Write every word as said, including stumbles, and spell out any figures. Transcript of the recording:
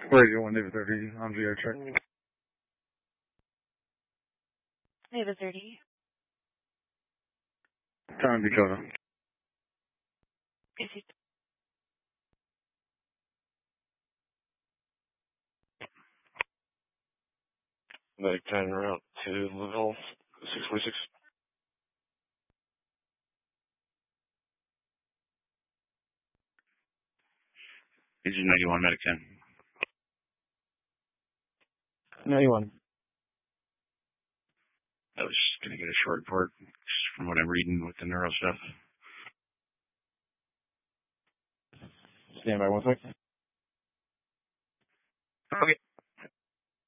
Radio one, Navy thirty, on V R check. Navy thirty. Time Dakota. Is it? Medic ten route to Lavelle, six forty-six. This is ninety-one, Medic ten. ninety-one. I was just going to get a short report just from what I'm reading with the neuro stuff. Stand by one sec. Okay.